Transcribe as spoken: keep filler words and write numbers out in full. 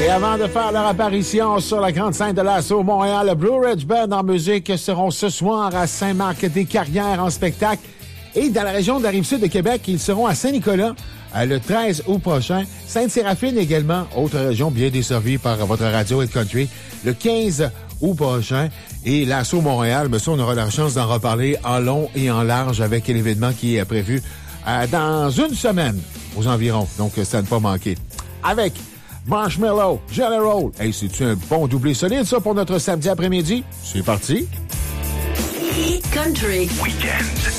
avant de faire leur apparition sur la grande scène de l'Assaut Montréal, le Blue Ridge Band en musique seront ce soir à Saint-Marc-des-Carrières en spectacle. Et dans la région de la Rive-Sud de Québec, ils seront à Saint-Nicolas le treize août prochain. Sainte-Séraphine également, autre région bien desservie par votre radio et country, le quinze août prochain. Et l'Assaut Montréal, mais ça, on aura la chance d'en reparler en long et en large avec l'événement qui est prévu euh, dans une semaine aux environs. Donc, ça ne pas manquer. Avec Marshmallow, Jelly Roll. Hey, c'est-tu un bon doublé solide, ça, pour notre samedi après-midi? C'est parti. Country Weekend.